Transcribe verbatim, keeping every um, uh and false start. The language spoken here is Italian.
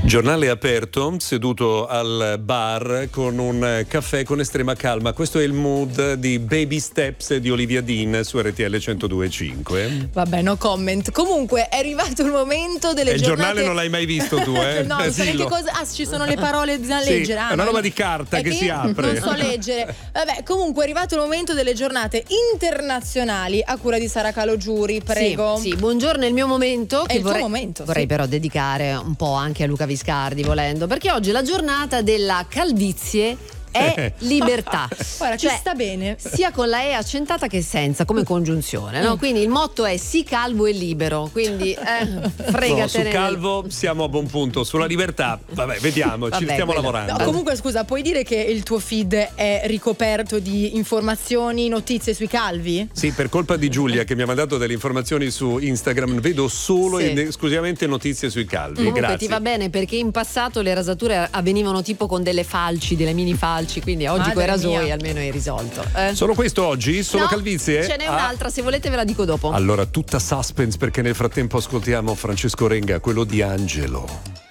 Giornale aperto, seduto al bar con un caffè con estrema calma. Questo è il mood di Baby Steps di Olivia Dean su R T L centodue e cinque. Vabbè, no comment. Comunque è arrivato il momento delle il giornate. Il giornale non l'hai mai visto tu, eh? No, non so neanche cosa. Ah, ci sono le parole da sì, leggere. Ah, è una no, roba di carta che, che si apre. Non so leggere. Vabbè, comunque è arrivato il momento delle giornate internazionali a cura di Sara Calogiuri. Prego. Sì, sì, buongiorno, è il mio momento. È che il vorrei, tuo momento. Vorrei sì. però dedicare un po' anche a Luca Viscardi, volendo, perché oggi è la giornata della calvizie è libertà. Guarda, cioè, ci sta bene. Sia con la E accentata che senza, come congiunzione, no? Quindi il motto è sì calvo e libero, quindi eh, fregatene. No, su calvo siamo a buon punto, sulla libertà, vabbè, vediamo, Vabbè, ci stiamo quello. lavorando. No, comunque scusa, puoi dire che il tuo feed è ricoperto di informazioni, notizie sui calvi? Sì, per colpa di Giulia che mi ha mandato delle informazioni su Instagram, vedo solo Sì. ed esclusivamente notizie sui calvi. Comunque Grazie. ti va bene, perché in passato le rasature avvenivano tipo con delle falci, delle mini falci, quindi oggi Madre con i rasoi mia. almeno hai risolto. Eh? Solo questo oggi? Solo No, calvizie? Ce n'è Ah. un'altra, se volete ve la dico dopo. Allora, tutta suspense, perché nel frattempo ascoltiamo Francesco Renga, quello di Angelo.